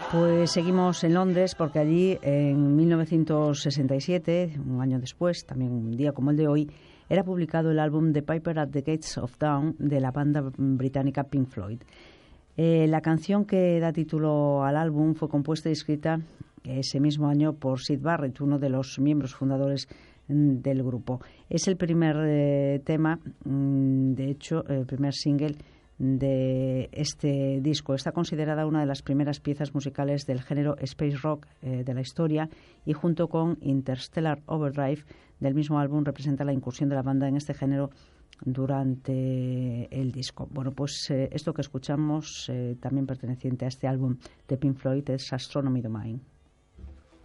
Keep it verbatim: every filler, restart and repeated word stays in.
Pues seguimos en Londres porque allí en mil novecientos sesenta y siete, un año después, también un día como el de hoy, era publicado el álbum The Piper at the Gates of Dawn de la banda británica Pink Floyd. Eh, la canción que da título al álbum fue compuesta y escrita ese mismo año por Syd Barrett, uno de los miembros fundadores del grupo. Es el primer eh, tema, de hecho, el primer single de este disco. Está considerada una de las primeras piezas musicales del género space rock eh, de la historia, y junto con Interstellar Overdrive del mismo álbum representa la incursión de la banda en este género durante el disco. Bueno, pues eh, esto que escuchamos, eh, también perteneciente a este álbum de Pink Floyd, es Astronomy Domain.